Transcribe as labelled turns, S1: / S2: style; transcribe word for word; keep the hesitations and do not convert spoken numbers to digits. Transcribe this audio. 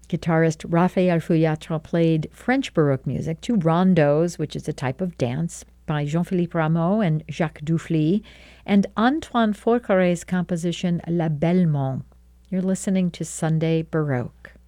S1: Guitarist Raphael Fouillatre played French Baroque music, two rondos, which is a type of dance, by Jean-Philippe Rameau and Jacques Dufly, and Antoine Forqueret's composition La Bellemente. You're listening to Sunday Baroque.